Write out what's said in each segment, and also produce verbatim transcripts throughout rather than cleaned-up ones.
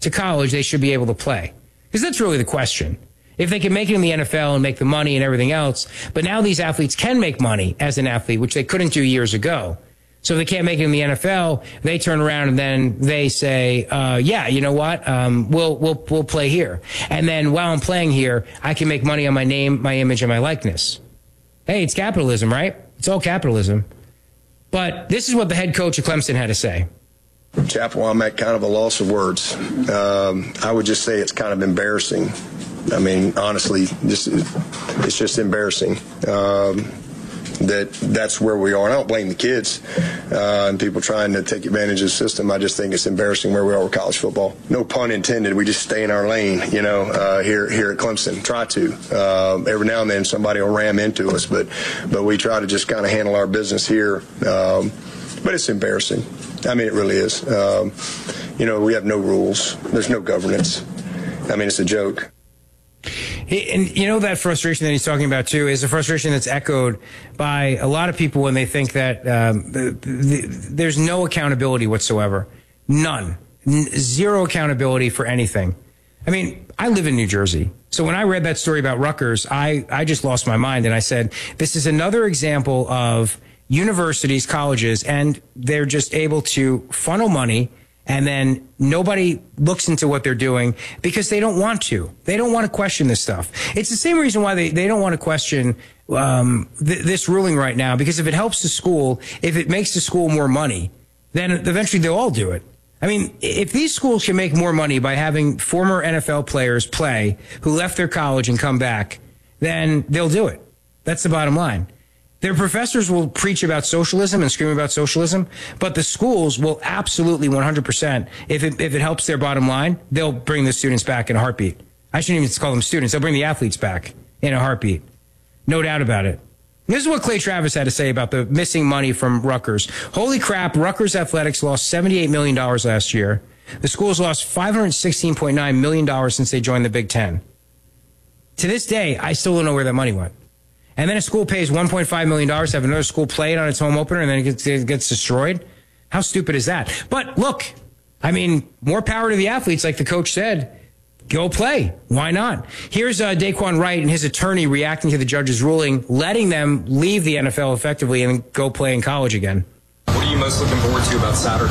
to college, they should be able to play. Because that's really the question. If they can make it in the N F L and make the money and everything else, but now these athletes can make money as an athlete, which they couldn't do years ago. So if they can't make it in the N F L, they turn around and then they say, uh, yeah, you know what? Um, we'll, we'll, we'll play here. And then while I'm playing here, I can make money on my name, my image, and my likeness. Hey, it's capitalism, right? It's all capitalism. But this is what the head coach of Clemson had to say. Chappell, I'm at kind of a loss of words. Um, I would just say it's kind of embarrassing. I mean, honestly, just, it's just embarrassing. Um, that that's where we are. And I don't blame the kids uh, and people trying to take advantage of the system. I just think it's embarrassing where we are with college football. No pun intended. We just stay in our lane, you know, uh, here here at Clemson. Try to. Uh, every now and then somebody will ram into us, but but we try to just kind of handle our business here. Um, but it's embarrassing. I mean, it really is. Um, you know, we have no rules. There's no governance. I mean, it's a joke. And you know that frustration that he's talking about, too, is a frustration that's echoed by a lot of people when they think that um, the, the, there's no accountability whatsoever. None. N- zero accountability for anything. I mean, I live in New Jersey. So when I read that story about Rutgers, I, I just lost my mind. And I said, this is another example of universities, colleges, and they're just able to funnel money. And then nobody looks into what they're doing because they don't want to. They don't want to question this stuff. It's the same reason why they, they don't want to question um, th- this ruling right now, because if it helps the school, if it makes the school more money, then eventually they'll all do it. I mean, if these schools can make more money by having former N F L players play who left their college and come back, then they'll do it. That's the bottom line. Their professors will preach about socialism and scream about socialism, but the schools will absolutely one hundred percent, if it, if it helps their bottom line, they'll bring the students back in a heartbeat. I shouldn't even call them students. They'll bring the athletes back in a heartbeat. No doubt about it. This is what Clay Travis had to say about the missing money from Rutgers. Holy crap, Rutgers Athletics lost seventy-eight million dollars last year. The school's lost five hundred sixteen point nine million dollars since they joined the Big Ten. To this day, I still don't know where that money went. And then a school pays one point five million dollars to have another school play it on its home opener, and then it gets, it gets destroyed. How stupid is that? But look, I mean, more power to the athletes, like the coach said. Go play. Why not? Here's uh, Daquan Wright and his attorney reacting to the judge's ruling, letting them leave the N F L effectively and go play in college again. What are you most looking forward to about Saturday?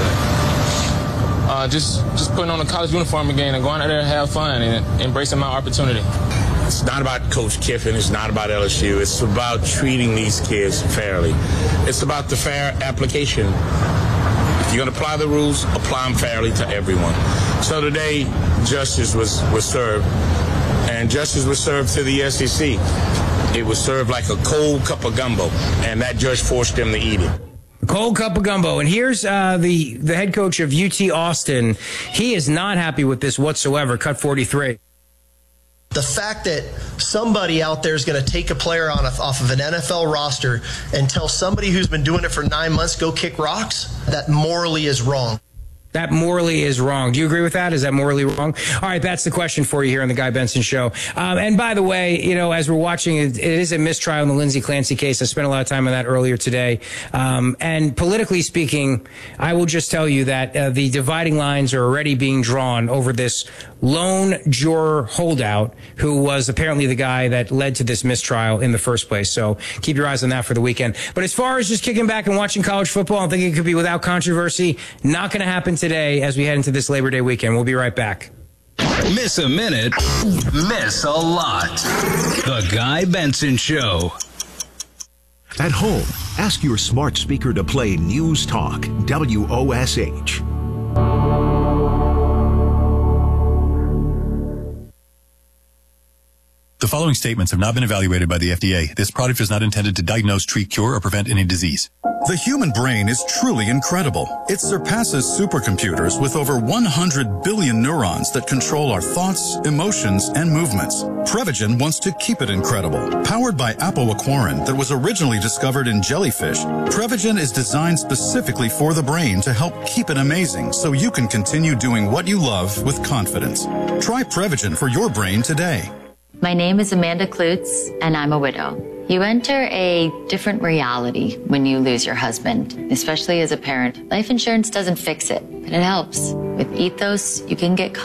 Uh, just, just putting on a college uniform again and going out there and have fun and embracing my opportunity. It's not about Coach Kiffin. It's not about L S U. It's about treating these kids fairly. It's about the fair application. If you're going to apply the rules, apply them fairly to everyone. So today, justice was, was served, and justice was served to the S E C. It was served like a cold cup of gumbo, and that judge forced them to eat it. A cold cup of gumbo. And here's uh, the, the head coach of U T Austin. He is not happy with this whatsoever. Cut forty-three. The fact that somebody out there is going to take a player on a, off of an N F L roster and tell somebody who's been doing it for nine months, go kick rocks, that morally is wrong. That morally is wrong. Do you agree with that? Is that morally wrong? All right, that's the question for you here on the Guy Benson Show. Um, and by the way, you know, as we're watching, it, it is a mistrial in the Lindsey Clancy case. I spent a lot of time on that earlier today. Um, and politically speaking, I will just tell you that uh, the dividing lines are already being drawn over this lone juror holdout who was apparently the guy that led to this mistrial in the first place. So keep your eyes on that for the weekend. But as far as just kicking back and watching college football, I think it could be without controversy. Not going to happen today. Today as we head into this Labor Day weekend. We'll be right back. Miss a minute, miss a lot. The Guy Benson Show. At home, ask your smart speaker to play News Talk, W O S H. The following statements have not been evaluated by the F D A. This product is not intended to diagnose, treat, cure, or prevent any disease. The human brain is truly incredible. It surpasses supercomputers with over one hundred billion neurons that control our thoughts, emotions, and movements. Prevagen wants to keep it incredible. Powered by apoaquarin that was originally discovered in jellyfish, Prevagen is designed specifically for the brain to help keep it amazing so you can continue doing what you love with confidence. Try Prevagen for your brain today. My name is Amanda Klutz, and I'm a widow. You enter a different reality when you lose your husband, especially as a parent. Life insurance doesn't fix it, but it helps. With Ethos, you can get